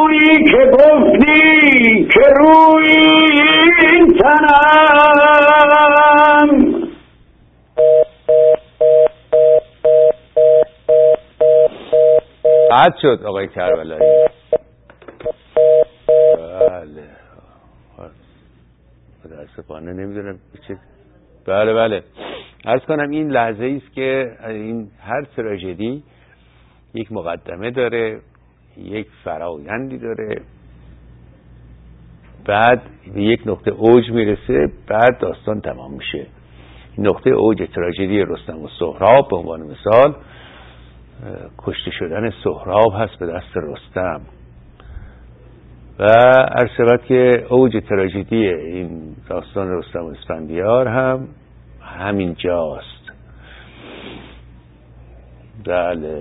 رویی که گفتی که روی این تنم قد شد آقای کربلایی. بله متاسفانه نمیدونم چه. بله عرض کنم این لحظه ایست که این هر تراژدی یک مقدمه داره، یک فرایندی داره، بعد به یک نقطه اوج میرسه، بعد داستان تمام میشه. نقطه اوج تراژدی رستم و سهراب به عنوان مثال کشته شدن سهراب هست به دست رستم و عرض شود که اوج تراژدی این داستان رستم و اسفندیار هم همین جاست. بله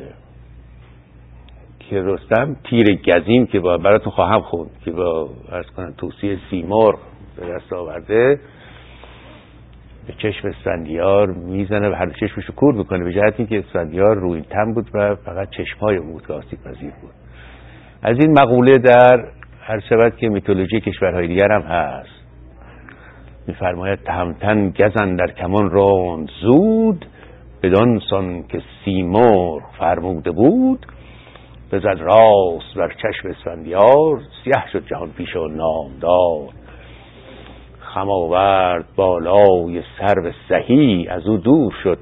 که رستم تیر گزین که براتون خواهم خوند که با عرض کنم توصیه سیمرغ به دست آورده به چشم اسفندیار میزنه و هر چشمشو کور میکنه به جهت اینکه اسفندیار روی تن بود و فقط چشمهای او بود که آسیب پذیر بود. از این مقوله در هر شود که میتولوژی کشورهای دیگر هم هست. میفرماید تهمتن گزن در کمان راند زود بدان سان که سیمرغ فرموده بود بزد راست بر چشم اسفندیار سیه شد جهان پیش و نامدار خم آورد بالای سرو سهی از او دور شد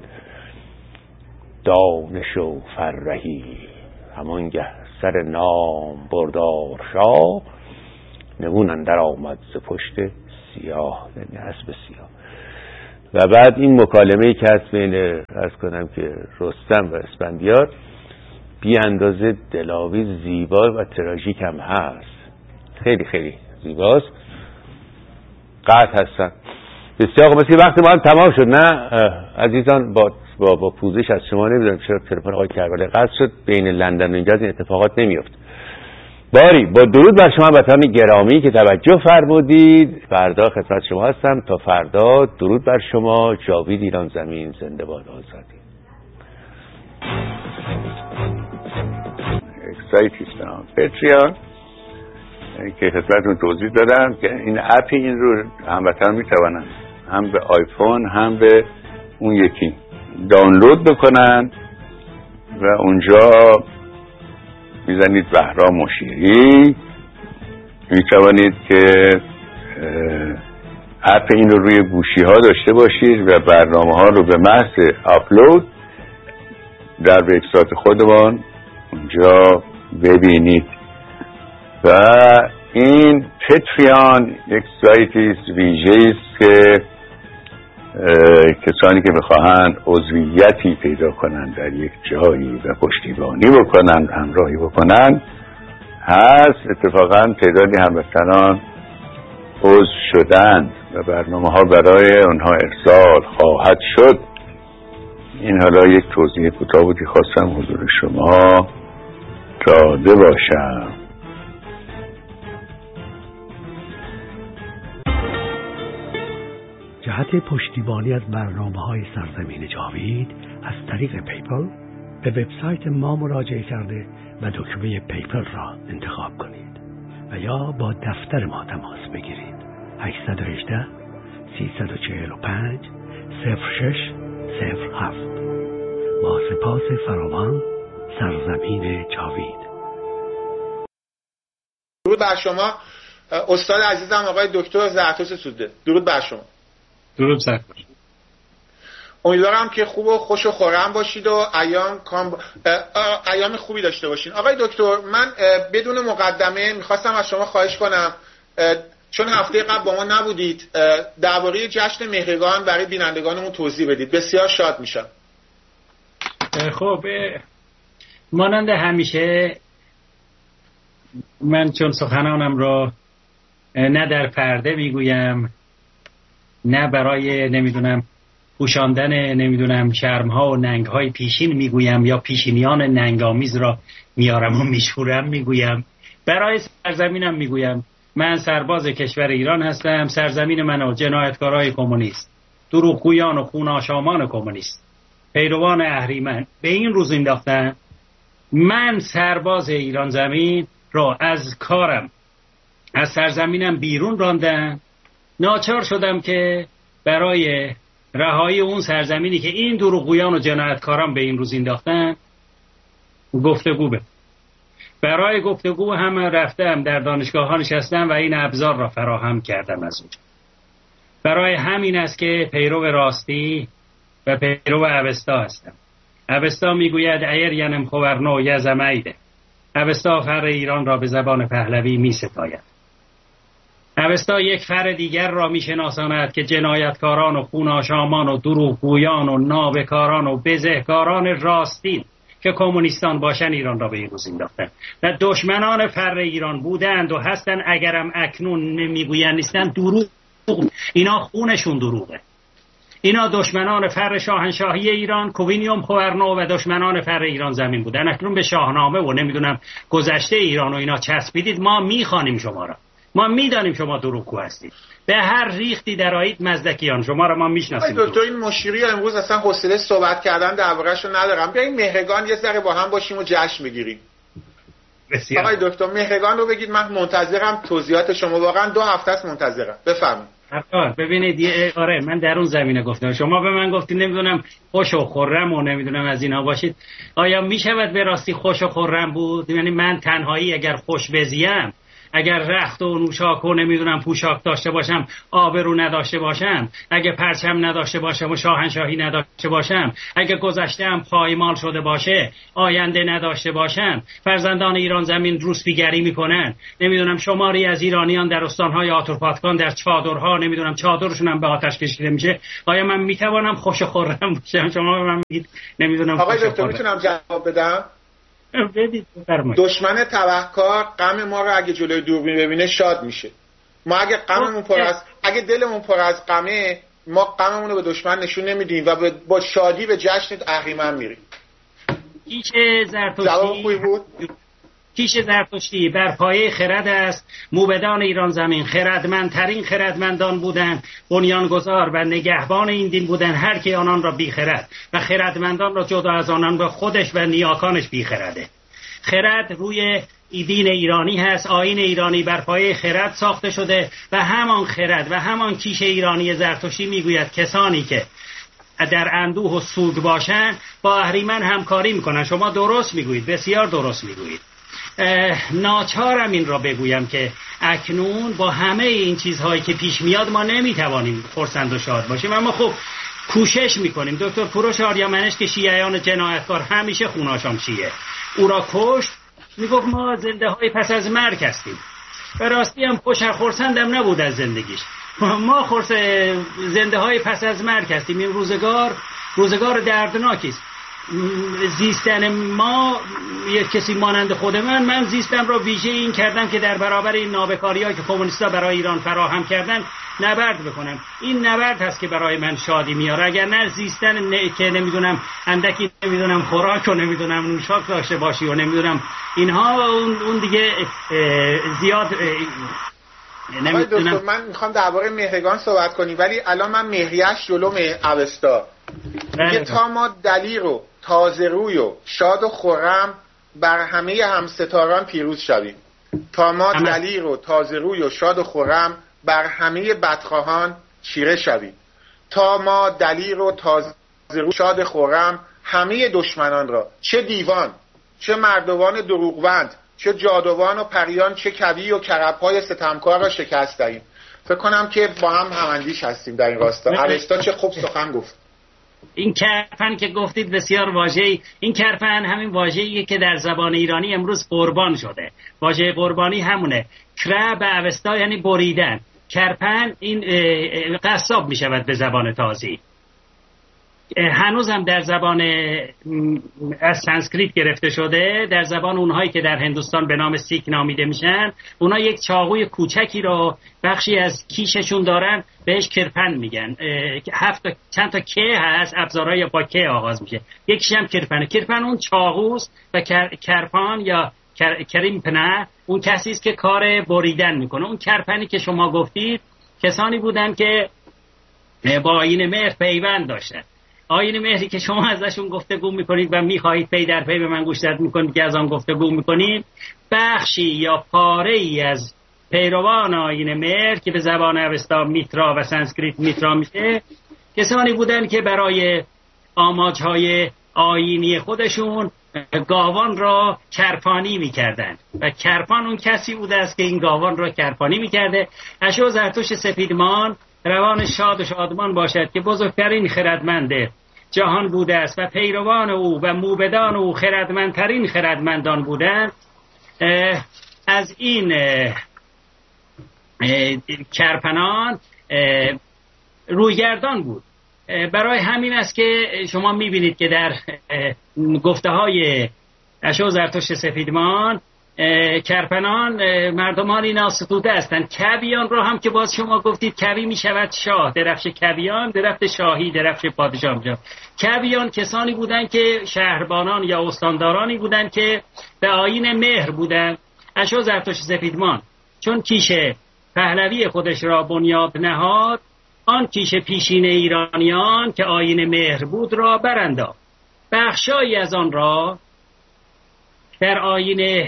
دانش و فرهی همانگه سر نام بردار شاه نمون اندر آمد ز پشت سیاه، یعنی اسب سیاه. و بعد این مکالمه‌ای که هست بین عرض کنم که رستم و اسفندیار بی اندازه دلاویز زیبا و تراژیک هم هست، خیلی خیلی زیباست. قطع هستن بسیار. مثل وقت ما هم تمام شد نه عزیزان؟ با پوزش از شما نمیدونم چرا تلفن آقای کربلایی قطع شد. بین لندن و اینجا این اتفاقات نمیفت. باری با درود بر شما وطنان گرامی که توجه فرمودید. فردا خدمت شما هستم. تا فردا درود بر شما. جاوید ایران زمین زنده باد آزادی. اکسایتیستان پتریان که خدمتتون توضیح دادم که این اپی این رو هموطنان میتوانند هم به آیفون هم به اون یکی دانلود بکنن و اونجا میزنید بهرام مشیری میتوانید که اپ این رو روی گوشی ها داشته باشید و برنامه ها رو به محض آپلود در وبسایت خودمان اونجا ببینید. و این پتریان یک سایتی ویژه‌ای است که کسانی که بخواهند عضویتی پیدا کنند در یک جایی و پشتیبانی بکنند همراهی بکنند هست. اتفاقا تعدادی هموطنان عضو شدند و برنامه ها برای اونها ارسال خواهد شد. این حالا یک توضیح کوتاه بودی خواستم حضور شما داده باشم. جهت پشتیبانی از برنامه‌های سرزمین جاوید از طریق پیپل به وبسایت ما مراجعه کرده و دکمه پیپل را انتخاب کنید و یا با دفتر ما تماس بگیرید. 818 345 0607. با سپاس فراوان. سرزمین جاوید. درود بر شما استاد عزیزم آقای دکتر زرتشت سوده. درود بر شما. درود سرکار. امیدوارم که خوب و خوش و خرم باشید و ایام خوبی داشته باشین. آقای دکتر من بدون مقدمه میخواستم از شما خواهش کنم چون هفته قبل با ما نبودید درباره جشن مهرگان برای بینندگانمون توضیح بدید. بسیار شاد میشم. خب مانند همیشه من چون سخنانم را نه در پرده میگویم نه برای پوشاندن شرم‌ها و ننگ‌های پیشین میگویم یا پیشینیان ننگامیز را میارم و میشورم میگویم، برای سرزمینم میگویم. من سرباز کشور ایران هستم. سرزمین من و جنایتکارای کمونیست، دروغگویان و خون‌آشامان کمونیست، پیروان اهریمن به این روز انداختن. من سرباز ایران زمین را از کارم، از سرزمینم بیرون راندن. ناچار شدم که برای رهایی اون سرزمینی که این دروغگویان و جنایتکاران به این روز انداختن گفتگو به. برای گفتگو هم رفتم در دانشگاه ها نشستم و این ابزار را فراهم کردم از اونجا. برای همین است که پیرو راستی و پیرو اوستا هستم. اوستا میگوید ایر ینم خورنو یزمیده. اوستا فر ایران را به زبان پهلوی می ستاید. اوستا یک فر دیگر را می شناساند که جنایتکاران و خوناشامان و دروغگویان و نابکاران و بزهکاران راستین که کمونیستان باشن ایران را به این روز انداختن و دشمنان فر ایران بودند و هستن. اگرم اکنون نمیگویند نیستن، دروغ. اینا خونشون دروغه. اینا دشمنان فر شاهنشاهی ایران، کوینیوم خورنو و دشمنان فر ایران زمین بودن. اکنون به شاهنامه و نمیدونم گذشته ایران و اینا چسبیدید. ما میخوانیم شما را، ما میدانیم شما دروغگو هستید. به هر ریختی درایید مزدکیان، شما را ما میشناسیم. دکتر این مشیری امروز اصلا حوصله صحبت کردن درباره‌شو ندارم. بیاین مهرگان یه ذره با هم باشیم و جشن بگیریم. بسیار. آقای دکتر مهرگان رو بگید، من منتظرم توضیحات شما. واقعا 2 هفته است منتظرم. بفرمایید. ببینید آره من در اون زمینه گفتم. شما به من گفتید نمیدونم خوش و خرم و نمیدونم از اینها باشید. آیا میشود به راستی خوش و خرم بود؟ یعنی من تنهایی اگر خوش بزیم، اگر رخت و نوشاک و نمیدونم پوشاک داشته باشم، آبرو نداشته باشم، اگه پرچم نداشته باشم و شاهنشاهی نداشته باشم، اگه گذشته‌ام پایمال شده باشه، آینده نداشته باشم، فرزندان ایران زمین روسپیگری میکنن، نمیدونم شماری از ایرانیان در استانهای آتورپاتکان در چادرها نمیدونم چادرشون هم به آتش کشیده میشه، آیا من میتوانم خوش و خرم باشم؟ شما به من میگید نمیدونم. آقای دکتر میتونم جواب بدم؟ دشمن تبهکار غم ما رو اگه جلوی دوربین ببینه شاد میشه. ما اگه غممون پر از اگه دلمون پر از غمه، ما غممون رو به دشمن نشون نمیدیم و با شادی به جشن اهریمن میریم. کیش زرتشتی بر پایه خرد است. موبدان ایران زمین خردمندترین خردمندان بودند، بنیانگذار و نگهبان این دین بودند. هر کی آنان را بی خرد و خردمندان را جدا از آنان به خودش و نیاکانش بی خرده. خرد روی دین ایرانی هست. آیین ایرانی بر پایه خرد ساخته شده و همان خرد و همان کیش ایرانی زرتشتی میگوید کسانی که در اندوه و سوگ باشن با اهریمن همکاری میکنن. شما درست میگویید، بسیار درست میگویید. ناچارم این را بگویم که اکنون با همه این چیزهایی که پیش میاد ما نمیتوانیم خرسند و شاد باشیم، اما خب کوشش میکنیم. دکتر کوروش آریامنش که شیعیان جنایتکار همیشه خوناشام شیعه، او را کشت. میگفت ما زنده های پس از مرگ هستیم. به راستی هم خرسندم نبود از زندگیش. ما زنده های پس از مرگ هستیم. این روزگار دردناکی است. زیستن ما، یک کسی مانند خود من زیستم را ویژه این کردم که در برابر این نابکاری‌هایی که کمونیست‌ها برای ایران فراهم کردن نبرد بکنم. این نبرد هست که برای من شادی میاره. اگر نه زیستن که نمیدونم اندکی نمیدونم خوراک و نمیدونم نوشاک داشته باشی و نمیدونم اینها، اون دیگه زیاد نمیدونم. من میخوام درباره مهرگان صحبت کنیم، ولی الان من مهریش جلوم اوستا میگه تا ما دلیر و تازه روی و شاد و خرم بر همه همستاران پیروز شویم. تا ما دلیر و تازه روی و شاد و خرم بر همه بدخواهان چیره شویم. تا ما دلیر و تازه روی شاد خرم همه دشمنان را، چه دیوان، چه مردوان دروغوند، چه جادوان و پریان، چه کوی و کرب‌های ستمکار را شکست دهیم. فکر کنم که با هم هماندیش هستیم در این راستا. اوستا چه خوب سخن گفت. این کرپن که گفتید بسیار واژه‌ای. این کرپن همین واژه‌ایه که در زبان ایرانی امروز قربان شده. واژه قربانی همونه. کره به اوستا یعنی بریدن. کرپن این قصاب می شود به زبان تازی. هنوز هم در زبان از سانسکریت گرفته شده. در زبان اونهایی که در هندوستان به نام سیک نامیده میشن، اونا یک چاقوی کوچکی رو بخشی از کیششون دارن، بهش کرپن میگن. چند تا که هست، ابزارهای با که آغاز میشه، یکیش هم کرپنه. کرپن اون چاقوست و کرپان یا کریمپنه اون کسی است که کار بریدن میکنه. اون کرپنی که شما گفتید کسانی بودن که با آیین مهر پیوند داشتن. آیین مهری که شما ازشون گفتگو میکنید و میخواهید پی در پی به من گوشزد میکنید که از آن گفتگو میکنید، بخشی یا پاره ای از پیروان آیین مهر که به زبان اوستا میترا و سانسکریت میترا میشه، کسانی بودن که برای آماجهای آیینی خودشون گاوان را کرپانی میکردن و کرپان اون کسی بوده است که این گاوان را کرپانی میکرده. اشو زرتوش سپیدمان روان شاد و شادمان باشد که بزرگترین خردمند جهان بوده است و پیروان او و موبدان او خردمندترین خردمندان بودند. از این کرپنان رویگردان بود. برای همین است که شما میبینید که در گفته های اشو زرتشت سپیدمان کرپنان مردمانی ناستوده هستند. کبیان را هم که باز شما گفتید کبی میشود شاه، درفش کبیان درفت شاهی، درفش پادشاه میشود. کبیان کسانی بودند که شهربانان یا استاندارانی بودند که به آیین مهر بودند. اشو زرتشت سپیدمان چون کیش پهلوی خودش را بنیاد نهاد، آن کیش پیشین ایرانیان که آیین مهر بود را برانداخت. بخشایی از آن را در آیین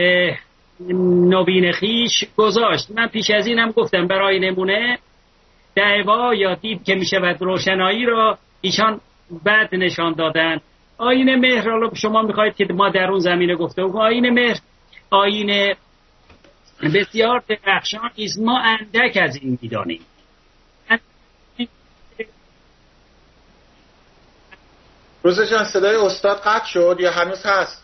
نوین خیش گذاشت. من پیش از این هم گفتم برای نمونه دعوا یا دید که می شود روشنایی را ایشان بد نشان دادن. آیین مهر را شما می خواهید که ما در اون زمینه گفته و آیین مهر آیین بسیار درخشان است. ما اندک از این می دانیم. روز جان صدای استاد قطع شد یا هنوز هست؟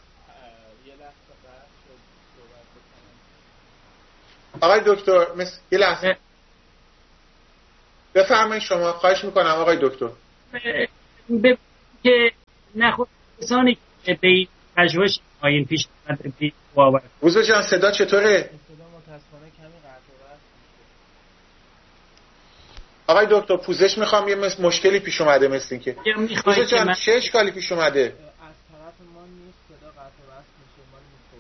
آقای دکتر یه لحظه بفرمایید شما، خواهش میکنم آقای دکتر. که نخود کسانی که به این پژوهش آیین پیش باور. روز جان صدا چطوره؟ صدا متاسفانه کمی قطع و وصل میشه. آقای دکتر پوزش میخوام، یه مشکلی پیش اومده مثل این که. روز جان چه اشکالی پیش اومده؟ از طرف ما نیست، صدا قطع و وصل میشه، مال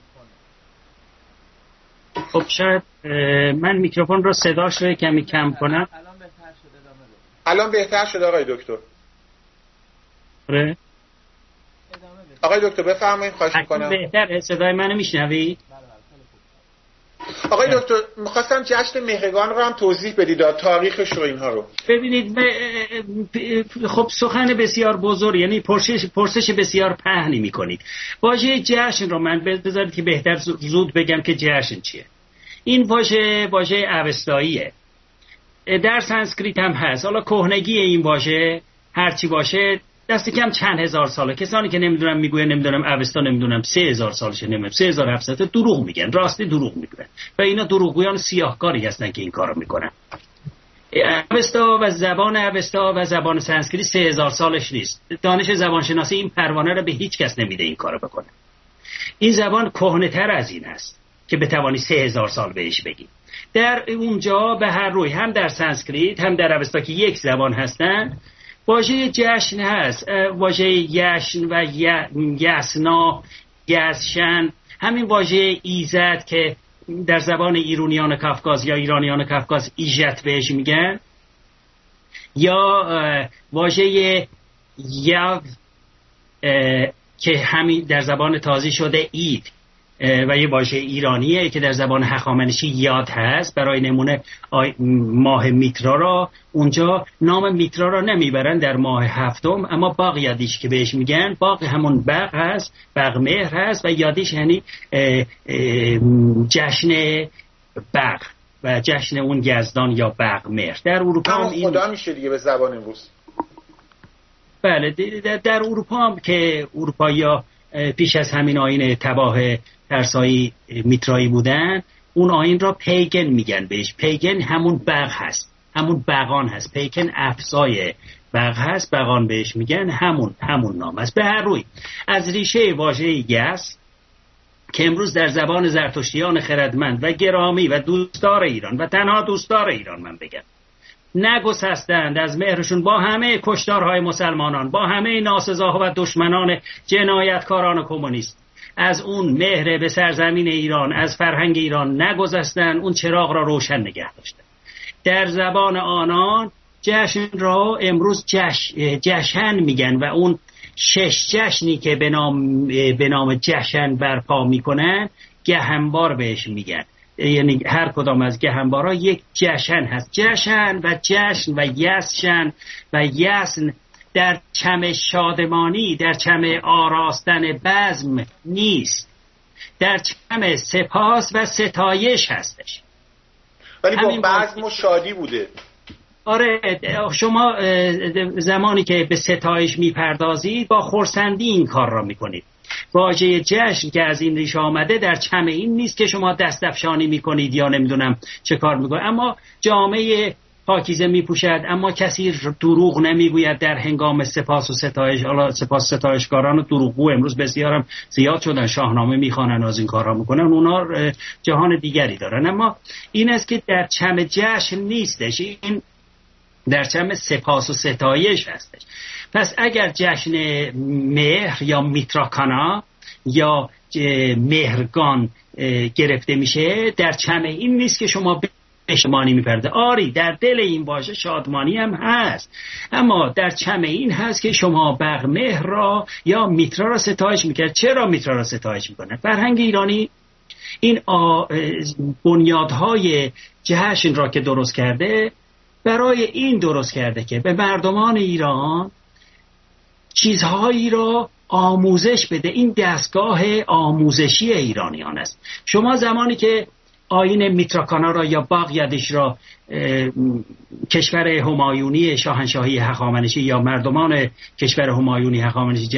میکروفونه. خب شاید من میکروفون رو صداش رو کمی کم کنم. الان بهتر شده، ادامه بده. الان بهتر شده آقای دکتر. آره آقای دکتر بفرمایید، خواهش میکنم. بهتره؟ صدای منو میشنوید؟ آقای دکتر میخواستم جشن مهرگان رو هم توضیح بدید، تاریخش رو اینها رو. ببینید خب سخن بسیار بزرگ، یعنی پرسش بسیار پهنی میکنید. واژه جشن رو من بذارید که بهتر زود بگم که جشن چیه. این واژه اوستاییه، در سانسکریت هم هست. حالا کهنگی این واژه هرچی باشه دست کم چند هزار ساله. کسانی که نمیدونم میگوین نمیدونم اوستا نمیدونم 3000 سالشه، نمیدونم 3700، دروغ میگن، راستی دروغ میگن و اینا دروغگویان سیاهکاری هستن که این کارو میکنن. اوستا و زبان اوستا و زبان سانسکریت 3000 سالش نیست. دانش زبانشناسی این پروانه رو به هیچ کس نمیده این کارو بکنه. این زبان کهنه‌تر از این است که بتوانی 3000 سال بهش بگی. در اونجا به هر روی هم در سانسکریت هم در اوستا که یک زبان هستن واژه جشن هست، واژه جشن و یسنا، یسشن، همین واژه ایزد که در زبان ایرانیان کافکاز یا ایرانیان کافکاز ایجت بهش میگن، یا واژه یو که همین در زبان تازی شده اید و یه واژه ایرانیه که در زبان هخامنشی یاد هست. برای نمونه ماه میترا را اونجا نام میترا را نمیبرن در ماه هفتم، اما باغ یادیش که بهش میگن، باغ همون باغ هست، باغ مهر هست و یادیش یعنی جشن باغ و جشن اون یزدان یا باغ مهر. در اروپا هم این خدا میشه دیگه به زبان امروز. بله در اروپا هم که اروپایی‌ها پیش از همین آیین تباه ترسایی میترایی بودن، اون آیین را پیگن میگن بهش. پیگن همون بغ هست، همون بغان هست. پیگن افزای بغ هست، بغان بهش میگن، همون نام است. به هر روی از ریشه واژه یس که امروز در زبان زرتشتیان خردمند و گرامی و دوستدار ایران و تنها دوستدار ایران من بگم نگسستند از مهرشون با همه کشتارهای مسلمانان، با همه ناسزاها و دشمنان جنایتکاران کمونیست، از اون مهر به سرزمین ایران، از فرهنگ ایران نگذشتند، اون چراغ را روشن نگه داشتند. در زبان آنان جشن را امروز جشن میگن و اون 6 جشنی که به نام جشن برپا میکنن گهنبار بهش میگن. یعنی هر کدام از گهنبارها یک جشن هست. جشن و جشن و یسن و یسن در چم شادمانی، در چم آراستن بزم نیست، در چم سپاس و ستایش هستش. ولی با بزم و شادی بوده. آره، شما زمانی که به ستایش میپردازید با خرسندی این کار را میکنید. واژه جشن که از این ریشه آمده در چم این نیست که شما دستفشانی میکنید یا نمیدونم چه کار میکنید. اما جامعه پاکیزه میپوشد، اما کسی دروغ نمیگوید در هنگام سپاس و ستایش. حالا سپاس ستایشکاران و دروغگو امروز بسیارم زیاد شدن، شاهنامه میخوانن و از این کارها میکنن، اونا جهان دیگری دارن. اما این است که در چم جشن نیستش، این در چم سپاس و ستایش هستش. پس اگر جشن مهر یا میتراکانا یا مهرگان گرفته میشه، در چم این نیست که شما به شادمانی میپرده. آری، در دل این واژه شادمانی هم هست، اما در چم این هست که شما بغمهر را یا میترا را ستایش میکرد. چرا میترا را ستایش میکنه؟ فرهنگ ایرانی این بنیادهای جشن را که درست کرده، برای این درست کرده که به مردمان ایران چیزهایی را آموزش بده. این دستگاه آموزشی ایرانیان است. شما زمانی که آیین میتراکانا را یا باغیدش را کشور همایونی شاهنشاهی هخامنشی یا مردمان کشور همایونی هخامنشی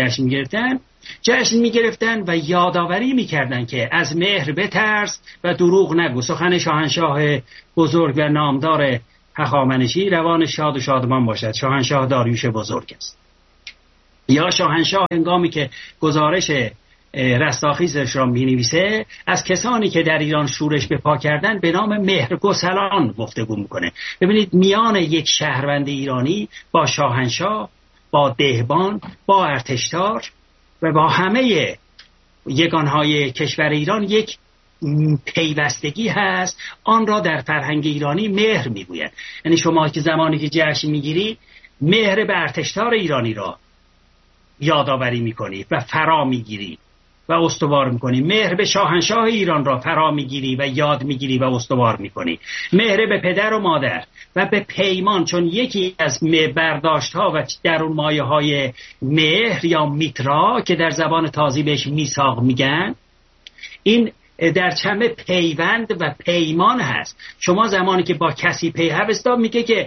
جشن میگرفتن و یادآوری میکردن که از مهر بترس و دروغ نگو. سخن شاهنشاه بزرگ و نامدار هخامنشی روان شاد و شادمان باشد، شاهنشاه داریوش بزرگ است. یا شاهنشاه هنگامی که گزارش رستاخیزش را می‌نویسه از کسانی که در ایران شورش به پا کردن به نام مهرگسلان گفتگو میکنه. ببینید میان یک شهروند ایرانی با شاهنشاه، با دهبان، با ارتشدار و با همه یگانهای کشور ایران یک پیوستگی هست. آن را در فرهنگ ایرانی مهر میگوید. یعنی شما که زمانی که جشن میگیری مهر به ارتشدار ایرانی را یادآوری میکنی و فرا میگیری و استوار میکنی. مهر به شاهنشاه ایران را فرا میگیری و یاد میگیری و استوار میکنی. مهر به پدر و مادر و به پیمان، چون یکی از برداشت ها و درون مایه های مهر یا میترا که در زبان تازی بهش میثاق میگن، این در چم پیوند و پیمان هست. شما زمانی که با کسی پیوستان میگه که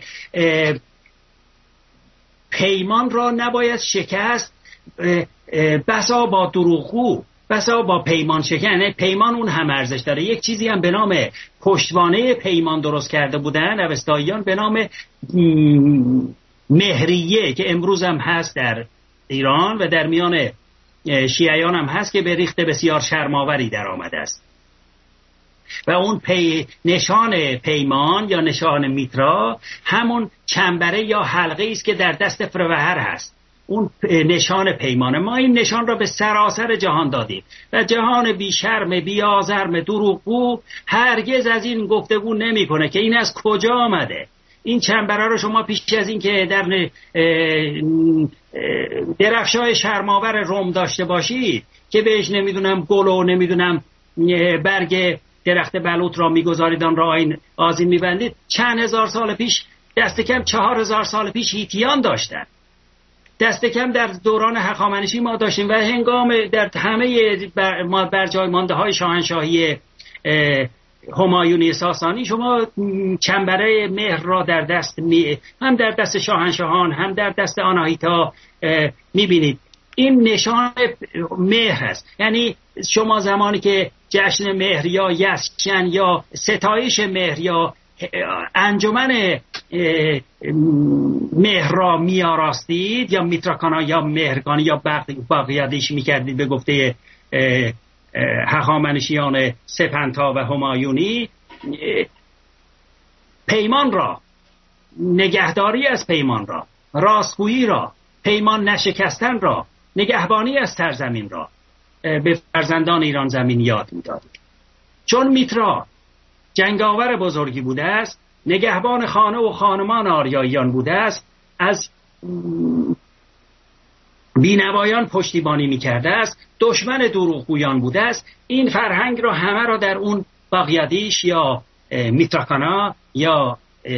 پیمان را نباید شکست، بسا با دروغگو، بسا با پیمان شکن. پیمان اون هم ارزش داره. یک چیزی هم به نام پشتوانه پیمان درست کرده بودن اوستاییان به نام مهریه که امروز هم هست در ایران و در میان شیعیان هم هست که به ریخت بسیار شرماوری در آمده است. و اون نشان پیمان یا نشان میترا همون چنبره یا حلقه است که در دست فروهر هست. اون نشان پیمانه. ما این نشان را به سراسر جهان دادیم و جهان بی شرم، بی آزرم، دروغگو هرگز از این گفتگو نمی کنه که این از کجا آمده. این چنبره رو شما پیش از این که در درفشای شرماور روم داشته باشید که بهش نمیدونم گل و نمیدونم برگ درخت بلوط را میگذارید، آن را آذین میبندید، چند هزار سال پیش، دست کم 4000 سال پیش هیتیان داشتن. دست کم در دوران هخامنشی ما داشتیم و هنگام در همه بر جای مانده های شاهنشاهی همایونی ساسانی شما چنبره مهر را در دست هم در دست شاهنشاهان هم در دست آناهیتا میبینید. این نشان مهر است. یعنی شما زمانی که جشن مهر یا یسن یا ستایش مهر یا انجمن مهر را میاراستید یا میتراکانا یا مهرگان یا باقیادش میکردید به گفته هخامنشیان سپنتا و همایونی، پیمان را، نگهداری از پیمان را، راستگویی را، پیمان نشکستن را، نگهبانی از سرزمین را به فرزندان ایران زمین یاد میدادید. چون میترا جنگاور بزرگی بوده است نگهبان خانه و خانمان آریاییان بوده است، از بینوایان پشتیبانی میکرده است، دشمن دروغگویان بوده است. این فرهنگ را همه را در اون باقیادیش یا میتراکانا یا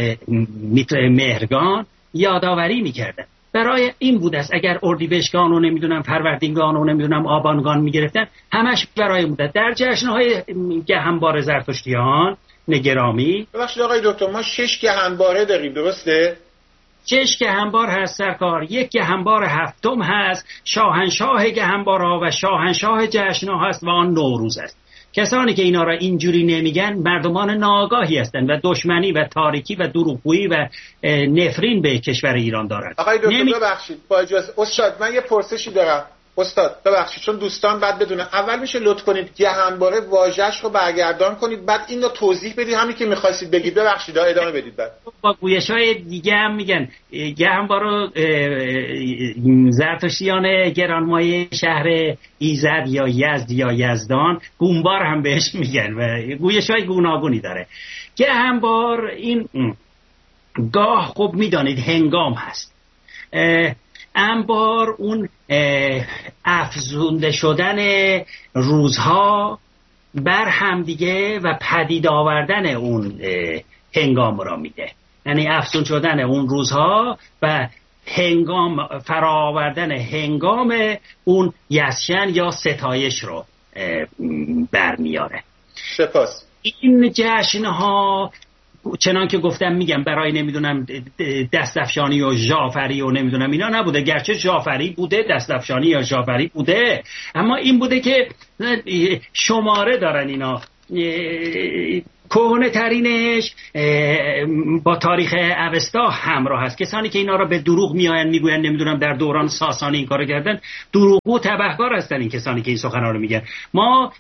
مهرگان یادآوری میکردن. برای این بوده است اگر اردیبهشتگان و نمیدونم فروردینگان و نمیدونم آبانگان میگرفتن، همش برای بوده. در جشنهای گهنبار زرتشتیان نگرامی، ببخشید آقای دکتر، ما 6 گهنباره داریم، درسته؟ 6 گهنبار هست سرکار. یک گهنبار هفتم هست، شاهنشاه گهنبارها و شاهنشاه جشنها هست و آن نوروز است. کسانی که اینا را اینجوری نمیگن مردمان ناآگاهی هستند و دشمنی و تاریکی و دروغگویی و نفرین به کشور ایران دارند. آقای دکتر ببخشید، با اجازه استاد من یه پرسشی دارم. استاد ببخشید، چون دوستان بعد بدونن، اول میشه لطف کنید گهنباره واژه‌اش رو برگردان کنید، بعد این رو توضیح بدید، همین که می‌خواستید بگید. ببخشید ادامه بدید. بعد با گویش‌های دیگه هم میگن گهنبار زرتشتیان گرانمایه شهر ایزد یا یزد یا یزدان گونبار هم بهش میگن و گویش‌های گوناگونی داره. گهنبار این گاه خب میدانید هنگام هست، انبار اون افزونده شدن روزها بر همدیگه و پدید آوردن اون هنگام را میده، یعنی افزون شدن اون روزها و هنگام فرا آوردن هنگام اون یسشن یا ستایش رو برمیاره. سپاس. این جشنها چنان که گفتم میگم برای نمیدونم دستفشانی و جعفری و نمیدونم اینا نبوده، گرچه جعفری بوده، دستفشانی یا جعفری بوده، اما این بوده که شماره دارن اینا. کهنه ترینش با تاریخ اوستا همراه هست. کسانی که اینا را به دروغ میآیند میگوین نمیدونم در دوران ساسانی این کارو کردن، دروغگو تبهکار هستن این کسانی که این سخنان رو میگن. ما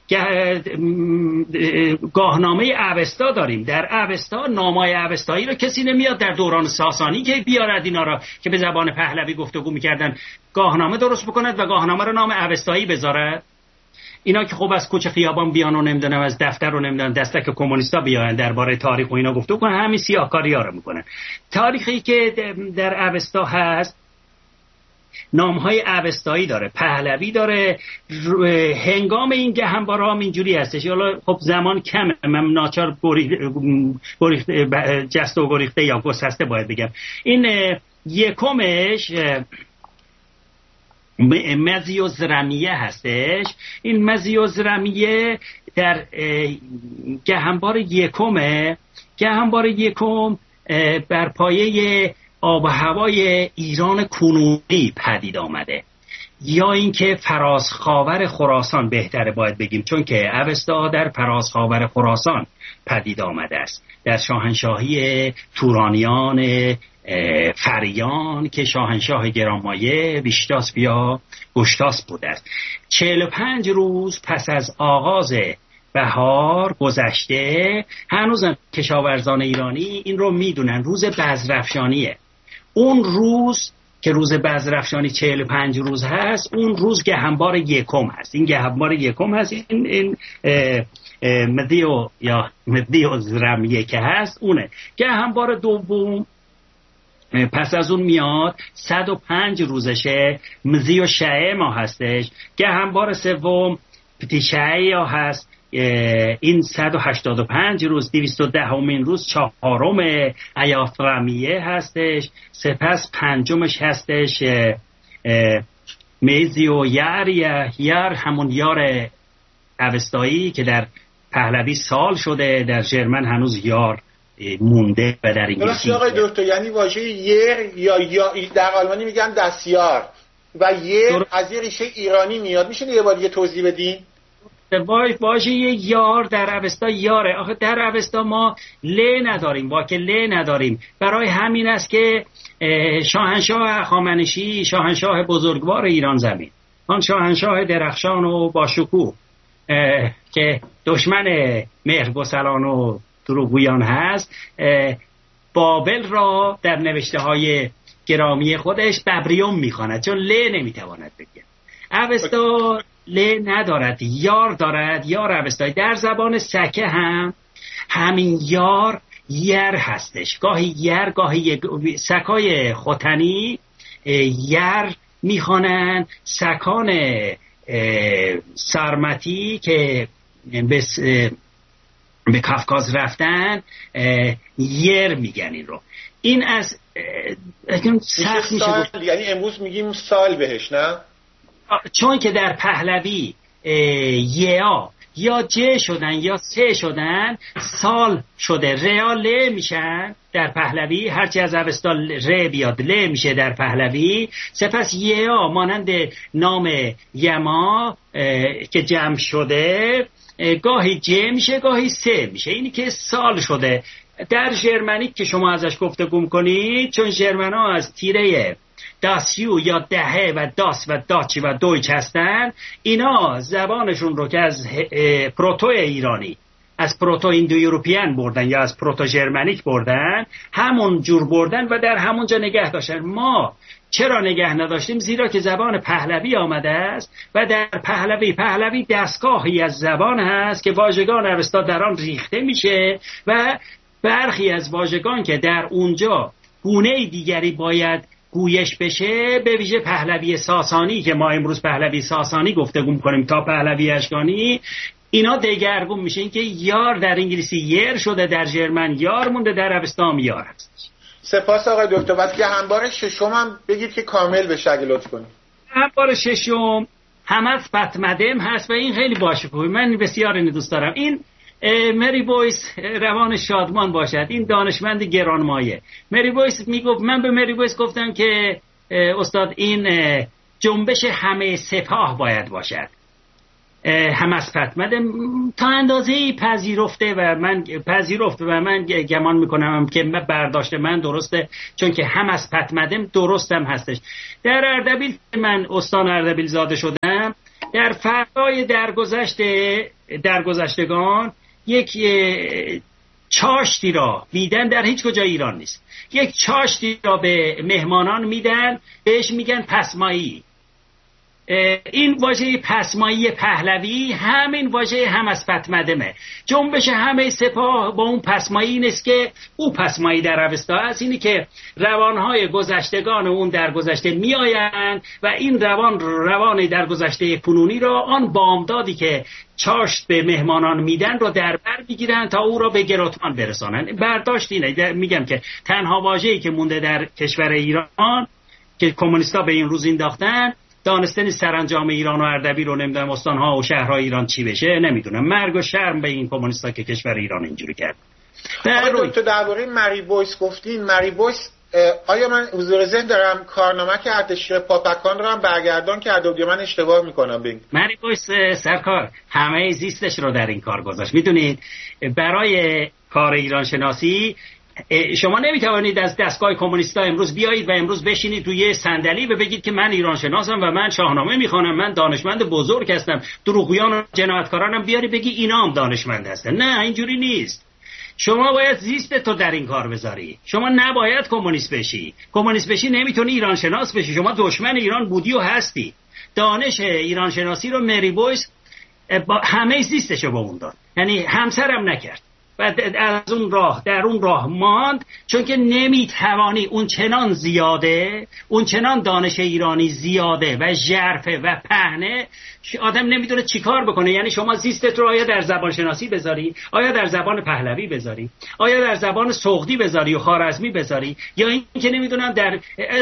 گاهنامه اوستا داریم، در اوستا نامای اوستایی رو کسی نمیاد در دوران ساسانی که بیارد اینا را که به زبان پهلوی گفتگو میکردن گاهنامه درست بکند و گاهنامه رو نام اوستایی بذارد. اینا که خب از کوچه خیابان بیان و نمیدونم از دفتر رو نمیدونم دستک کمونیستا بیان درباره تاریخ و اینا گفتگو کنن، همین سیاهکاری‌ها رو میکنن. تاریخی که در اوستا هست نامهای اوستایی داره، پهلوی داره. هنگام این گهنبارها هم اینجوری هستش. حالا خب زمان کمه، من ناچار جست و گریخته یا گسسته باید بگم. این یکمش مزیوزرمیه هستش. این مزیوزرمیه در گهنبار یکم بر پایه آب و هوای ایران کنونی پدید آمده، یا اینکه فرازخاور خراسان بهتره باید بگیم، چون که اوستا در فرازخاور خراسان پدید آمده است، در شاهنشاهی تورانیان فریان که شاهنشاه گرانمایه بیشتاس یا گشتاس بوده است. 45 روز پس از آغاز بهار گذشته، هنوز کشاورزان ایرانی این رو میدونن، روز بذرافشانیه. اون روز که روز بذرافشانی 45 روز هست، اون روز گهنبار یکم هست. این گهنبار یکم هست، این مدیو زرمیه که هست اونه. گهنبار دوم پس از اون میاد 105 روزشه، مزیو شعه ما هستش. گهنبار سوم پتیشعه هست، این 185 روز. 210 روز چهارم ایافرامیه هستش. سپس پنجمش هستش میزیو یار همون یار اوستایی که در پهلوی سال شده، در ژرمن هنوز یار مونده و در انگلیسی. آقای دکتر یعنی واژه یر یا در آلمانی میگن دستیار و یر از یه ریشه ایرانی میاد، میشه یه بار دیگه توضیح بدین؟ واژه یار در اوستا یاره. آخه در اوستا ما ل نداریم، واکه ل نداریم. برای همین است که شاهنشاه هخامنشی شاهنشاه بزرگوار ایران زمین، آن شاهنشاه درخشان و باشکوه که دشمن مهرگسلان و دروغگویان هست، بابل را در نوشته های گرامی خودش ببریوم میخواند، چون ل نمیتواند بگه. اوستا ل ندارد، یار دارد، یار اوستایی. در زبان سکه هم همین یار یر هستش، گاهی یر، گاهی سکای ختنی یر میخوانن، سکان سارماتی که به کافکاز رفتن یر میگن این رو. این از سخت میشه، یعنی امروز میگیم سال بهش، نه؟ چون که در پهلوی یا ج شدن یا س شدن، سال شده، ریا ل میشن در پهلوی، هرچی از اوستا ر بیاد ل میشه در پهلوی. سپس یا مانند نام یما که جمع شده گاهی ج میشه گاهی س میشه، اینی که سال شده. در ژرمنیک که شما ازش گفتگو کنید، چون ژرمنا از تیره داسیو یا دهه و داس و داچ و دویچ هستن، اینا زبانشون رو که از پروتو ایرانی، از پروتو ایندو یوروپیان بردن یا از پروتو ژرمنیک بردن، همون جور بردن و در همونجا نگه داشتن. ما چرا نگه نداشتیم؟ زیرا که زبان پهلوی آمده است و در پهلوی دستگاهی از زبان هست که واژگان اوستا در آن ریخته میشه و برخی از واژگان که در اونجا گونه دیگری باید گویش بشه، به ویژه پهلوی ساسانی که ما امروز پهلوی ساسانی گفتگو می‌کنیم تا پهلوی اشکانی، اینا دگرگون میشه. این که یار در انگلیسی یر شده، در ژرمن یار مونده، در اوستا یار هست. سپاس آقای دکتر. بعد که همبار ششم هم بگید که کامل بشه اگه لطف کنید. همبار ششم همت پتمدم هست و این خیلی باشه، من بسیار اینو دوست دارم. این مری بویس روان شادمان باشد، این دانشمند گرانمایه. مری بویس میگفت، من به مری بویس گفتم که استاد این جنبش همه سپاه باید باشد. همس پتمده تا اندازه‌ای پذیرفته و من گمان میکنم که برداشت من درسته، چون که همس پتمدم درستم هستش. در اردبیل من استان اردبیل زاده شدم، در فرای درگذشتگان یک چاشتی را میدن، در هیچ کجا ایران نیست، یک چاشتی را به مهمانان میدن، بهش میگن پسمایی. این واژه پسمایی پهلوی همین واژه همس پتمدمه. جنبش همه سپاه با اون پسمایی نیست که او پسمایی در اوستا است، اینی که روانهای گذشتگان اون در گذشته میآیند و این روان در گذشته کنونی را آن بامدادی که چاشت به مهمانان میدن رو در بر میگیرن تا او را به گراتمان برسانن. برداشت اینه، میگم که تنها واژه‌ای که مونده در کشور ایران که کمونیستا به این روز انداختن، دانستن سرانجام ایران و اردبیل رو نمیدونم استانها و شهرهای ایران چی بشه نمیدونم. مرگ و شرم به این کمونیستا که کشور ایران اینجوری کرد. تو درباره مری بویس گفتین، مری بویس آیا من حضور ذهن دارم کارنامه که ارتش پاپکان رو هم برگردان کرده و من اشتباه میکنم؟ ببین مری بویس سرکار همه زیستش رو در این کار گذاشت. میدونید برای کار ایران شناسی شما نمیتوانید از دستگاه کمونیستا امروز بیایید و امروز بشینید روی صندلی و بگید که من ایران شناسم و من شاهنامه میخوانم، من دانشمند بزرگ هستم، دروغگویان و جنایتکارانم بیاری بگی اینا هم دانشمند هستن. نه، اینجوری نیست. شما باید زیست تو در این کار بذاری. شما نباید کمونیست بشی. کمونیست بشی نمیتونی ایران شناس بشی. شما دشمن ایران بودی و هستی. دانش ایران شناسی رو مری بویس همه زیستشو با اون داد، یعنی همسرم نکرد و از اون راه در اون راه ماند، چون که نمیتوانی اون چنان زیاده، اون چنان دانش ایرانی زیاده و ژرفه و پهنه، آدم نمیدونه چیکار بکنه. یعنی شما زیستت رو آیا در زبان شناسی بذاری، آیا در زبان پهلوی بذاری، آیا در زبان سغدی بذاری و خوارزمی بذاری، یا این که نمیدونم در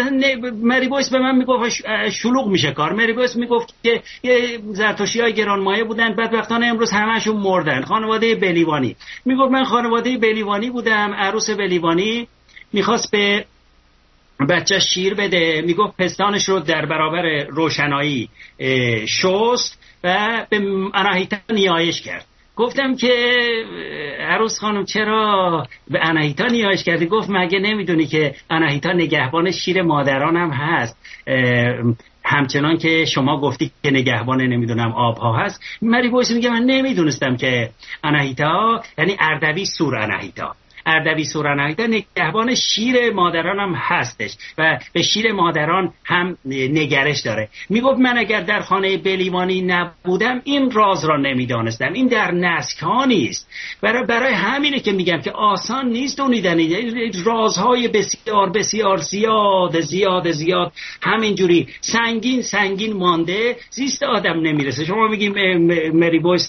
مری بویس به من میگفت شلوغ میشه کار. مری بویس میگفت که زرتشتی‌های گرانمایه بودن، بدبختانه امروز همه‌شون مردن. خانواده بلیوانی، میگفت من خانواده بلیوانی بودم، عروس بلیوانی میخواست به بچه شیر بده، میگفت پستانش رو در برابر روشنایی شست و به آناهیتا نیایش کرد. گفتم که عروس خانم چرا به آناهیتا نیایش کردی؟ گفت مگه نمیدونی که آناهیتا نگهبان شیر مادران هم هست، همچنان که شما گفتی که نگهبان نمیدونم آبها هست. مری بویس میگه من نمیدونستم که آناهیتا یعنی اردبیل سور آناهیتا. اردبی سورنگ نگهبان شیر مادران هم هستش و به شیر مادران هم نگرش داره. میگفت من اگر در خانه بلیوانی نبودم این راز را نمیدانستم. این در نسک ها نیست. برای همینه که میگم که آسان نیست دونیدن رازهای بسیار بسیار زیاد همینجوری سنگین مانده زیست آدم نمیرسه. شما میگیم مری بویس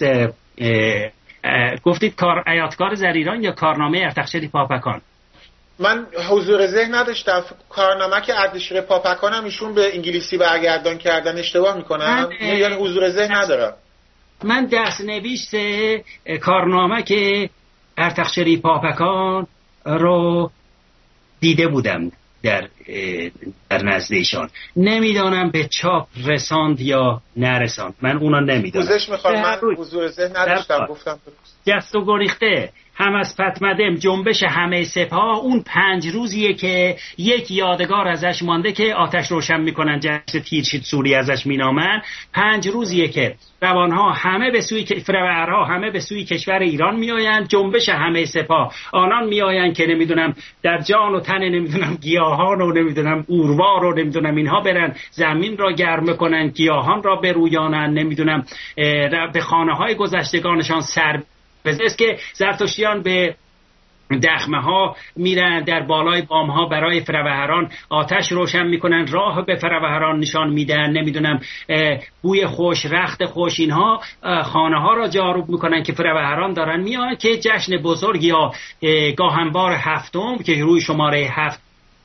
گفتید ایاتکار زریران یا کارنامه ارتخشری پاپکان؟ من حضور ذهن نداشتم. کارنامه که اردشیر پاپکان هم ایشون به انگلیسی برگردان کردن، اشتباه میکنم؟ یعنی حضور ذهن ندارم. من دست‌نویس کارنامه که ارتخشری پاپکان رو دیده بودم در نزد ایشان. نمیدانم به چاپ رساند یا نرساند، من اونا نمیدانم. پوزش میخوام، من حضور ذهن نداشتم گفتم. جست و گریخته هم از پتمدم جنبش همه سپاه اون 5 روزیه که یک یادگار ازش مانده که آتش روشن میکنن، جشن تیرشید سوری ازش مینامن. 5 روزیه که روانها همه به سوی فرورها همه به سوی کشور ایران میآیند. جنبش همه سپاه آنان میآیند که نمیدونم در جان و تن نمیدونم گیاهان و نمیدونم اوروار و نمیدونم اینها برن زمین را گرم کنن، گیاهان را برویانن، نمیدونم به خانه های گذشتگانشان سر بزنست که زرتشتیان به دخمه ها میرن، در بالای بام ها برای فروهران آتش روشن میکنن، راه به فروهران نشان میدن، نمیدونم بوی خوش، رخت خوش، اینها خانه ها را جاروب میکنن که فروهران دارن میان که جشن بزرگ یا گاهنبار هفتم که روی شماره 7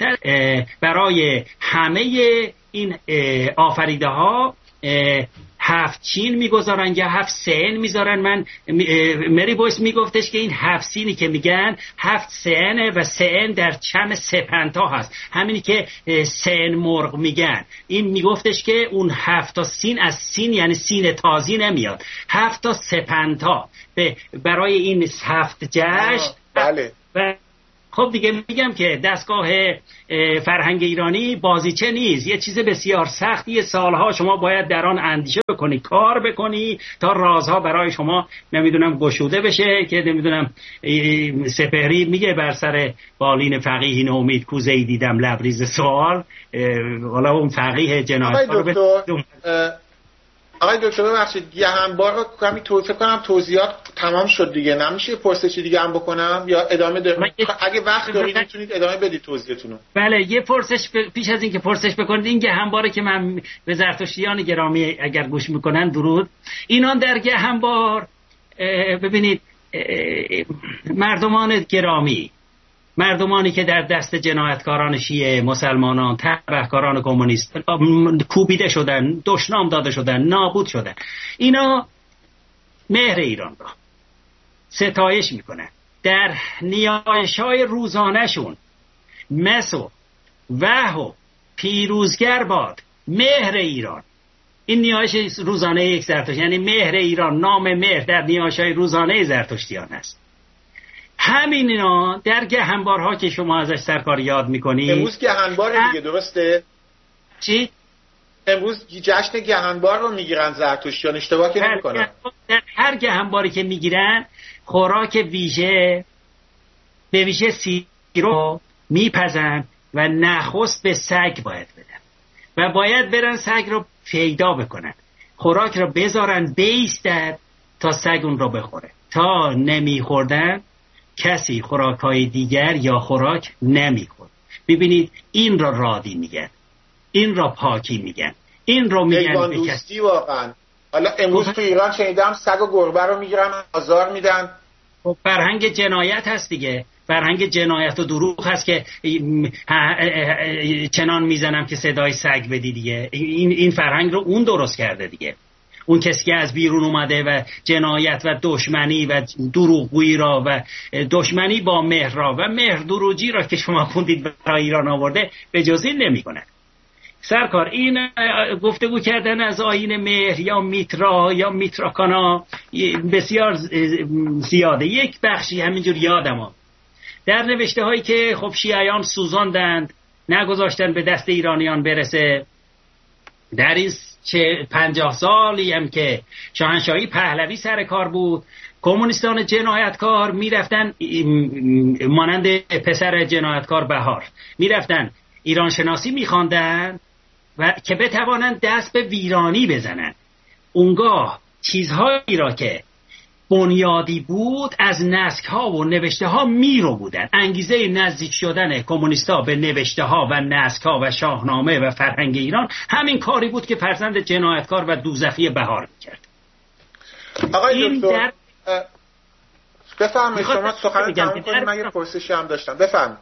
برای همه این آفریده ها 7 چین میگذارن یا 7 سین میذارن. من مری بویس میگفتش که این 7 سینی که میگن 7 سینه و سین در چم سپنتا هست، همینی که سین مرغ میگن. این میگفتش که اون 7 تا سین از سین یعنی سین تازی نمیاد، 7 تا سپنتا برای این 7 جشن. بله. و خب دیگه میگم که دستگاه فرهنگ ایرانی بازیچه نیست، یه چیز بسیار سختیه. سالها شما باید در آن اندیشه بکنی، کار بکنی تا رازها برای شما نمیدونم گشوده بشه. که نمیدونم سپهری میگه بر سر بالین فقیه نومید کوزه‌ای دیدم لبریز سوال. حالا اون فقیه جنایتکار آقای دکتر ببخشید گهنبار رو کمی توضیح کنم، توضیحات تمام شد دیگه، نمیشه پرسشی دیگه هم بکنم یا ادامه اگه وقت دارید میتونید ادامه بدید توضیحتون رو. بله یه پرسش پیش از اینکه پرسش بکنید، این گهنباره که من به زرتشتیان گرامی اگر گوش میکنن درود، اینان در گهنبار ببینید مردمان گرامی، مردمانی که در دست جنایتکاران شیعه، مسلمانان، تبهکاران کمونیست کوبیده شدن، دشنام داده شدن، نابود شدن، اینا مهر ایران را ستایش میکنن. در نیایش‌های روزانه‌شون مسو و پیروزگر باد مهر ایران. این نیایش روزانه یک زرتشت یعنی مهر ایران، نام مهر در نیایش‌های روزانه زرتشتیان است. همین اینا در گهنبارها که شما ازش سرکار یاد میکنید. امروز گهنبار دیگه، درسته؟ چی؟ امروز جشن گهنبار رو میگیرن زرتشتیان، اشتباه که نمیکنن. در هر گهنباری که میگیرن خوراک ویژه به ویژه سیر رو میپزن و نخست به سگ باید بدن و باید برن سگ رو پیدا بکنن، خوراک رو بذارن بیستد تا سگ اون رو بخوره. تا نمیخوردن کسی خوراک‌های دیگر یا خوراک نمی‌خورد. ببینید این را رادی میگن، این را پاکی میگن، این رو میگن به کسی. واقعا حالا امروز تو ایران شنیدم سگ و گربه رو میگیرن آزار میدن. خب فرهنگ جنایت هست دیگه، فرهنگ جنایت و دروغ هست که چنان میزنم که صدای سگ بدی دیگه. این فرهنگ رو اون درست کرده دیگه. اون کسی که از بیرون اومده و جنایت و دشمنی و دروغگویی را و دشمنی با مهر را و مهر دروغی را که شما خوندید برای ایران آورده به جز این نمی کنه. سرکار این گفتگو کردن از آیین مهر یا میترا یا میتراکانا بسیار زیاده. یک بخشی همینجور یادم در نوشته هایی که خب شیعیان سوزاندند نگذاشتن به دست ایرانیان برسه. در این 50 سالی هم که شاهنشاهی پهلوی سر کار بود کمونیستان جنایتکار میرفتن مانند پسر جنایتکار بهار میرفتن ایران شناسی میخواندن و که بتوانند دست به ویرانی بزنن. اونگاه چیزهایی را که بنیادی بود از نسک‌ها و نوشته‌ها میرو بودن. انگیزه نزدیک شدن کمونیستا به نوشته‌ها و نسک‌ها و شاهنامه و فرهنگ ایران همین کاری بود که فرزند جنایتکار و دوزخی بهار میکرد. آقای دکتر بفرمایید، شما سخن تمام کنید، من یه پرسشی هم داشتم. بفرمایید.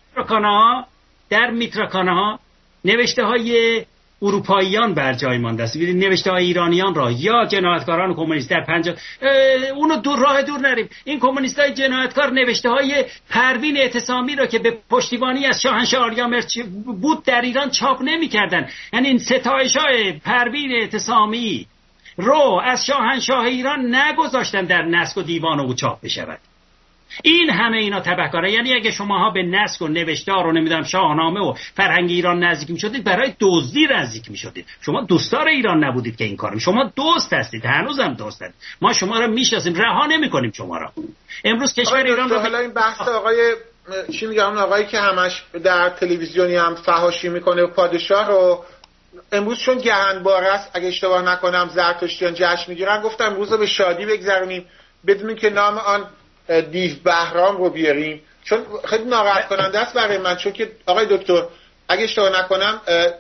در میتراکانا نوشته‌های اروپاییان بر جای مانده است. نوشته‌های ایرانیان را یا جنایتکاران کمونیست در 50 اونو راه دور نریم، این کمونیستای جنایتکار نوشته‌های پروین اعتصامی را که به پشتیبانی از شاهنشاه آریامرز بود در ایران چاپ نمی‌کردن. یعنی این ستایش‌های پروین اعتصامی رو از شاهنشاه ایران نگذاشتن در نسک و دیوان او چاپ بشود. این همه اینا تبهکاره. یعنی اگه شماها به نسک و نوشتار و نمیدونم شاهنامه و فرهنگ ایران نزدیک میشدید، برای دزدی نزدیک میشدید. شما دوستدار ایران نبودید که این کارو. شما دوست هستید، هنوزم دوست هستید. ما شما رو میشناسیم، رها نمیکنیم شما را. امروز کشور ایران رو حالا این بحث آقای چی میگم، اون آقایی که همش در تلویزیونی هم فحاشی میکنه و پادشاه رو امروز چون گهنبار است، اگه اشتباه نکنم زرتشتیان جشن میگیرن، گفتم امروز رو به شادی بگذرونیم بدون که نام آن دیو بهرام رو بیاریم، چون خیلی ناراحت کننده است برای من. چون که آقای دکتر اگه اشتباه نکنم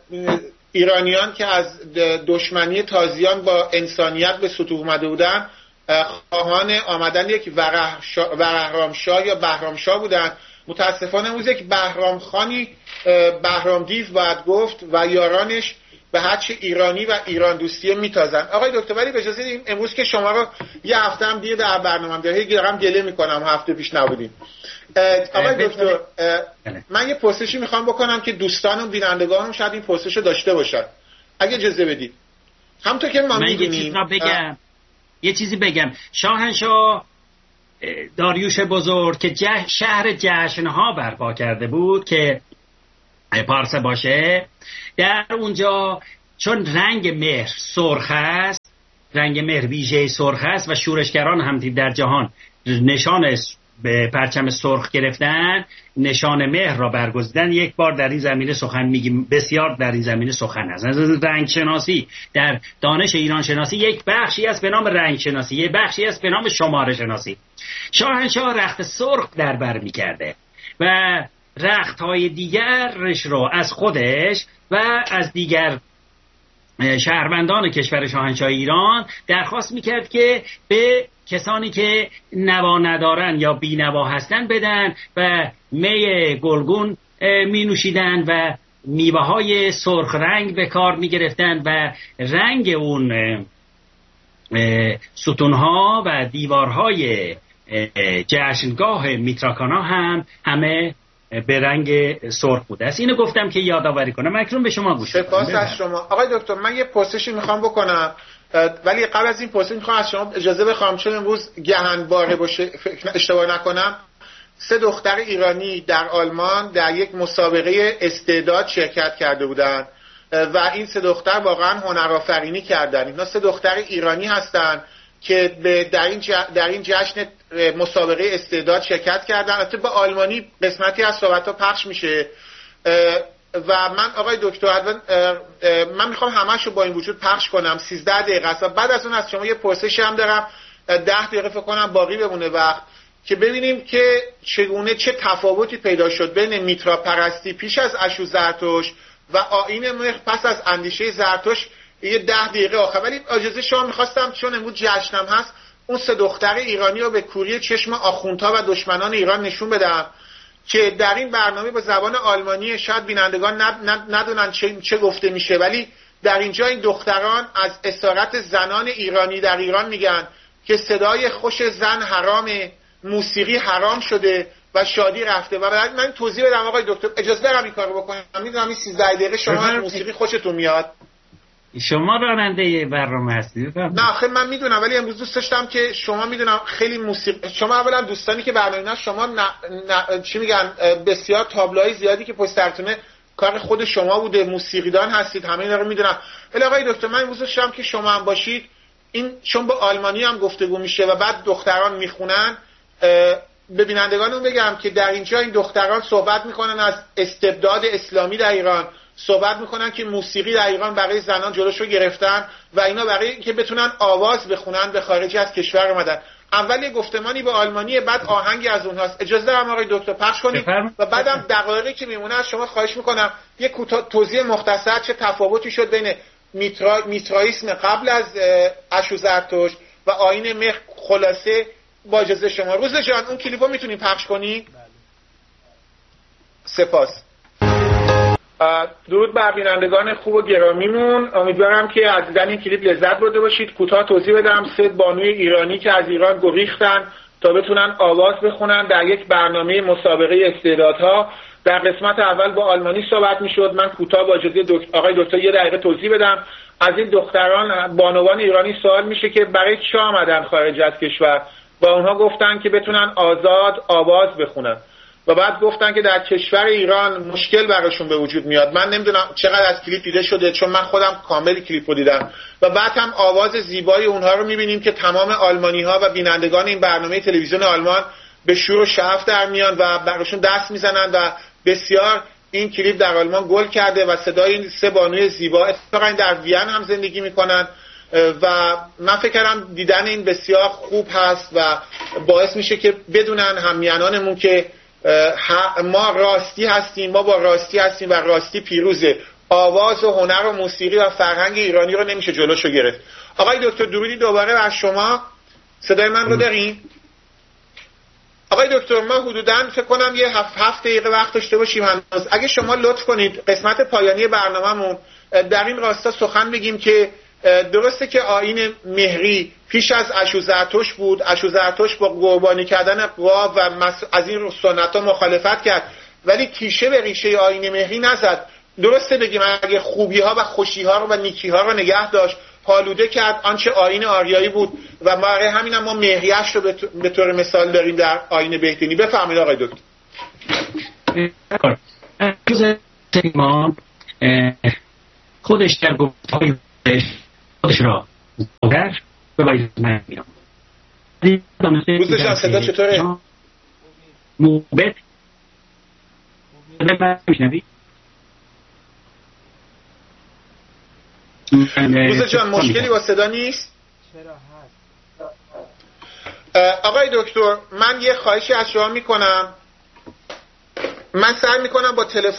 ایرانیان که از دشمنی تازیان با انسانیت به سطوح اومده بودن خواهان آمدن یک ورهرامشاه یا بهرامشاه بودن. متاسفانه امروز یک بهرام خانی، بهرام دیو باید گفت، و یارانش به هرچه ایرانی و ایران دوستی میتازن. آقای دکتر ولی به اجازه بدید امروز که شما رو یه هفته هم دیر در برنامه‌ام دارم گله میکنم هفته پیش نبودیم. آقای دکتر من یه پرسشی میخوام بکنم که دوستان و بینندگانم شاید این پرسشو داشته باشن، اگه اجازه بدید. همونطور که ما میدونیم یه چیزی بگم. شاهنشاه داریوش بزرگ که شهر جشنها برپا کرده بود که پارسه باشه، در اونجا چون رنگ مهر سرخ است، رنگ مهر ویژه سرخ است و شورشگران هم در جهان نشان به پرچم سرخ گرفتن، نشان مهر را برگزیدن. یک بار در این زمینه سخن میگیم، بسیار در این زمینه سخن هست. از رنگ شناسی در دانش ایران شناسی یک بخشی است به نام رنگ شناسی، یک بخشی است به نام شماره شناسی. شاهنشاه رخت سرخ در بر میکرده و رخت‌های دیگرش رو از خودش و از دیگر شهروندان کشور شاهنشاه ایران درخواست میکرد که به کسانی که نوا ندارن یا بینوا هستن بدن و می گلگون می نوشیدن و میوه‌های سرخ رنگ به کار می گرفتن و رنگ اون ستونها و دیوارهای جشنگاه میتراکانا هم همه به رنگ سرخ بوده است. اینو گفتم که یادآوری کنم. اکنون به شما گوش می‌کنم. سپاس از شما. آقای دکتر من یه پرسشی میخوام بکنم، ولی قبل از این پرسش میخوام از شما اجازه بخوام، چون امروز گهنباره باشه اشتباه نکنم 3 دختر ایرانی در آلمان در یک مسابقه استعداد شرکت کرده بودند و این 3 دختر واقعا هنرآفرینی کردن. اینا 3 دختر ایرانی هستند که در این جشن مسابقه استعداد شرکت کردن. البته به آلمانی قسمتی از صحبت‌ها پخش میشه و من آقای دکتر من میخوام همه‌شو با این وجود پخش کنم. 13 دقیقه است. بعد از اون از شما یه پرسشی هم دارم 10 دقیقه فکر کنم باقی بمونه وقت، که ببینیم که چه تفاوتی پیدا شد بین میترا پرستی پیش از اشو زرتشت و آیین مهر پس از اندیشه زرتشت. یه 10 دقیقه آخر. ولی اجازه شما میخواستم چون امروز جشنم هست اون 3 دختر ایرانی رو به کوری چشم آخوندها و دشمنان ایران نشون بدم که در این برنامه با زبان آلمانی شاید بینندگان ندونن چه گفته میشه، ولی در اینجا این دختران از اسارت زنان ایرانی در ایران میگن که صدای خوش زن حرامه، موسیقی حرام شده و شادی رفته. و من توضیح بدم آقای دکتر، اجازه دارم این کارو بکنم؟ میدونم این 13 دقیقه شما موسیقی خوشتون میاد. شما راننده برنامه هستید؟ نه خیلی من میدونم، ولی امروز دوست داشتم که شما میدونم خیلی موسیقی شما اولا دوستانی که برنامه شما چی میگن بسیار تابلوهای زیادی که پشت سرتونه کار خود شما بوده، موسیقیدان هستید، همه اینا رو میدونم. ولی آقای دکتر من امروز داشتم که شما هم باشید این چون با آلمانی هم گفتگو میشه و بعد دختران میخونن، به بینندگانمون بگم که در اینجا این دختران صحبت میکنن از استبداد اسلامی در ایران، صحبت میکنن که موسیقی در ایران برای زنان جلوشو گرفتن و اینا برای اینکه بتونن آواز بخونن به خارج از کشور اومدن. اول یه گفتمانی به آلمانی، بعد آهنگی از اونهاست. اجازه دارم آقای دکتر پخش کنید و بعدم دقایقی که میمونه از شما خواهش میکنم یه توضیح مختصر چه تفاوتی شد بین میترائیسم قبل از اشوزرتشت و آیین مهر خلاصه با اجازه شما. روز جان اون کلیپو میتونیم پخش کنی؟ سپاس. درود بر بینندگان خوب و گرامیمون، امیدوارم که از دیدن این کلیپ لذت برده باشید. کوتاه توضیح بدم. 3 بانوی ایرانی که از ایران گریختن تا بتونن آواز بخونن در یک برنامه مسابقه استعدادها. در قسمت اول با آلمانی صحبت میشد. من کوتاه با اجازه آقای دکتر 1 دقیقه توضیح بدم. از این دختران بانوان ایرانی سوال میشه که برای چه آمدن خارج از کشور و اونها گفتن که بتونن آزاد آواز بخونن و بعد گفتن که در کشور ایران مشکل براشون به وجود میاد. من نمیدونم چقدر از کلیپ دیده شده چون من خودم کامل کلیپ رو دیدم و بعد هم آواز زیبای اونها رو میبینیم که تمام آلمانی ها و بینندگان این برنامه تلویزیون آلمان به شور و شعف در میان و براشون دست میزنن و بسیار این کلیپ در آلمان گل کرده و صدای این 3 بانوی زیبا اتفاقا در وین هم زندگی میکنن و من فکر کردم دیدن این بسیار خوب هست و باعث میشه که بدونن همیهنانمون که ما راستی هستیم، ما با راستی هستیم و راستی پیروزه. آواز و هنر و موسیقی و فرهنگ ایرانی رو نمیشه جلوشو گرفت. آقای دکتر درودی دوباره بر شما. صدای من رو دارین؟ آقای دکتر ما حدوداً فکر کنم یه 7 دقیقه وقت داشته باشیم هنوز. اگه شما لطف کنید قسمت پایانی برنامه‌مون در این راستا سخن بگیم که درسته که آیین مهری پیش از اشوزرتشت بود، اشوزرتشت با قربانی کردن قوا و از این سنت‌ها مخالفت کرد ولی تیشه به ریشه آیین مهری نزد. درسته بگیم اگه خوبی‌ها و خوشی‌ها رو و نیکی‌ها رو نگه داشت، پالوده کرد آنچه آیین آریایی بود و ما همین ما مهریش رو به طور مثال داریم در آیین بهتینی. بفرمایید آقای دکتر. خودش در گفت‌های خودش را مگر بباید من میام. روزشان صدا چطوره؟ موبت میشنوی؟ روز جان مشکلی با صدا نیست؟ چرا هست؟ آقای دکتر من یه خواهشی از شما میکنم. من سعی میکنم با تلفن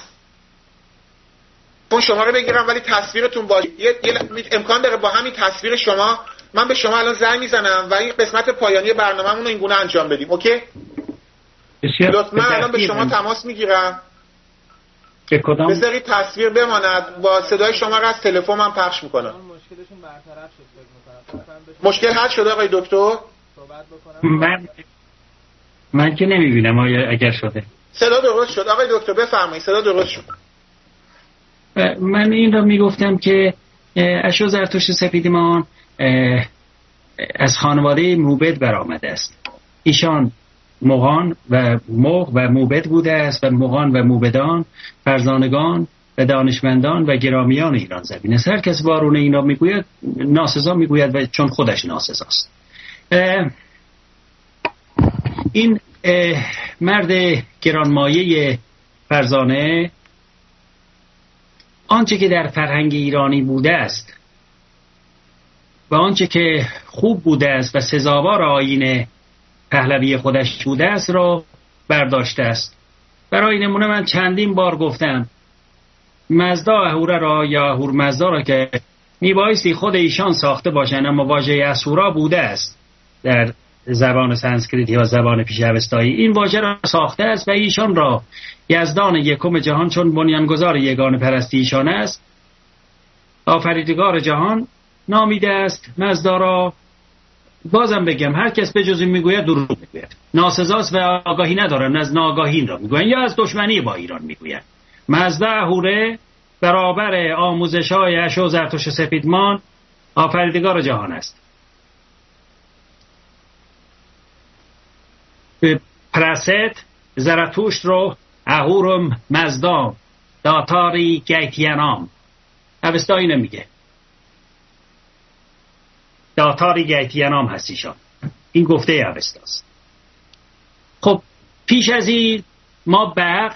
شما رو بگیرم ولی تصویرتون باشه. امکان داره با همین تصویر شما من به شما الان زنگ میزنم و این قسمت پایانی برنامه‌مون رو این گونه انجام بدیم. اوکی؟ لطفاً الان به شما تماس میگیرم. بذارید تصویر بماند، با صدای شما رو از تلفن من پخش میکنم. مشکلشون برطرف شد فکر میکنم. مشکل حل شده آقای دکتر؟ صحبت بکنم. من که نمیبینم اگر شده. صدا درست شد آقای دکتر بفرمایید. صدا درست شد. من این را میگفتم که اشوزرتشت سپیدمان از خانواده موبد برآمده است. ایشان مغان و مغ و موبد بوده است و مغان و موبدان فرزانگان و دانشمندان و گرامیان ایران زمین است. هر کس وارونه اینا میگوید ناسزا میگوید و چون خودش ناسزاست. این مرد گرانمایه فرزانه آنچه که در فرهنگ ایرانی بوده است و آنچه که خوب بوده است و سزاوار آیین پهلوی خودش بوده است را برداشته است. برای نمونه من چندین بار گفتم مزدا اهوره را یا اهور مزدا را که میبایستی خود ایشان ساخته باشند اما واژه اسورا بوده است در زبان سانسکریت یا زبان پیش اوستایی. این واژه را ساخته است و ایشان را یزدان یکم جهان چون بنیانگذار یگانه پرستی ایشان است آفریدگار جهان نامیده است. مزدا را بازم بگم هر کس به جز میگوید دروغ میگوید، ناسزاست و آگاهی ندارن، از ناآگاهی را میگوین یا از دشمنی با ایران میگوین. مزدا اهوره برابر آموزش‌های اشوزرتشت سپیدمان آفریدگار جهان است. پرست زرتوشت رو اهورم مزدام داتاری گیتینام اوستایی نمیگه. داتاری گیتیانام هستیشان. این گفته اوستاست. خب پیش از این ما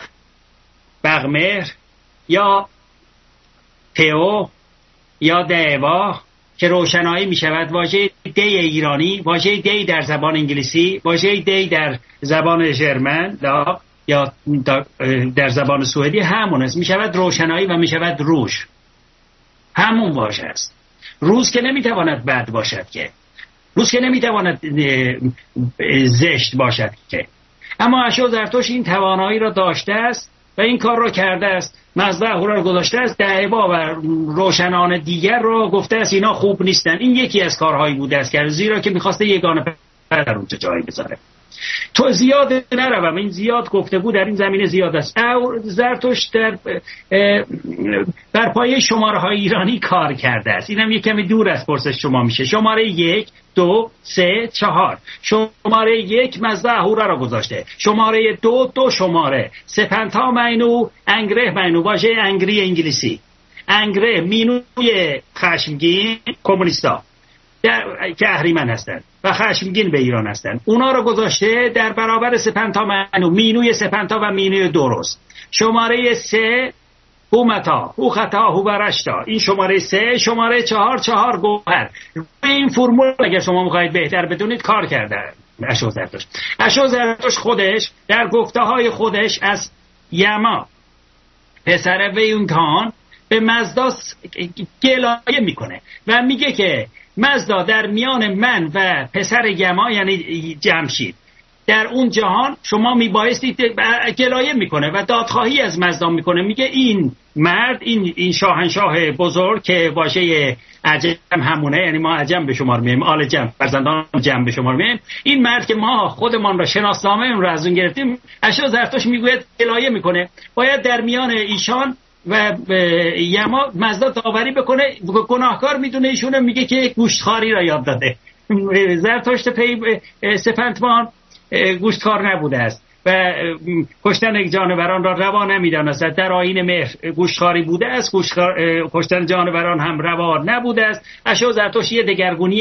بغمهر یا تئو یا دیوا که روشنایی می شود، واژه دی ایرانی، واژه دی در زبان انگلیسی، واژه دی در زبان ژرمن یا در زبان سوئدی همون است. می شود روشنایی و می شود روش، همون واژه است. روز که نمی تواند بد باشد، که روز که نمی تواند زشت باشد که. اما اشو زرتوش این توانایی را داشته است و این کار را کرده است. مزده اهورا را گذاشته است، دعوا و روشنان دیگر را گفته است اینا خوب نیستن. این یکی از کارهایی بوده است که زیرا که میخواسته یگانه پدر در اونجا جایی بذاره. تو زیاد نروم، این زیاد گفته بود در این زمینه زیاد است. زرتوش بر پایه شماره های ایرانی کار کرده است. اینم یک کمی دور از پرسش شما میشه. شماره 1 2 3 4. شماره 1 مزده اهورا را گذاشته. شماره 2 شماره. سپنتا مینو انگره مینو، واژه انگری انگلیسی. انگره مینوی خشمگین کمونیستا که اهریمن هستند و خشمگین به ایران هستند، اونا رو گذاشته در برابر سپنتا مینو، مینوی سپنتا و مینوی درست. شماره 3 هومتا هو خطا هو برشتا، این شماره 3. شماره 4 گوهر. این فرمول اگر شما میخواهید بهتر بدونید کار کرده اشو زرتوش. اشو زرتوش خودش در گفته های خودش از یما پسر ویونکان به مزدا گلایه میکنه و میگه که مزدا در میان من و پسر یما یعنی جمشید در اون جهان شما میبایستید، گلایه میکنه و دادخواهی از مزدا میکنه. میگه این مرد، این شاهنشاه بزرگ که واژه عجم همونه، یعنی ما عجم به شمار میایم، آل جم، فرزندان جم به شمار میایم، این مرد که ما خودمان را شناسنامه اون را از اون گرفتیم، اشو زرتوش میگوید گلایه میکنه، باید در میان ایشان و یما مزدا داوری بکنه. گناهکار میدونه ایشونه، میگه که گوشتخواری را یاد داده. زرتشت سپنتمان گوشتخوار نبوده است و کشتن جانوران را روا نمیدانست. در آیین مهر گوشتخواری بوده است، کشتن جانوران هم روا نبوده است. اشو زرتشت یه دگرگونی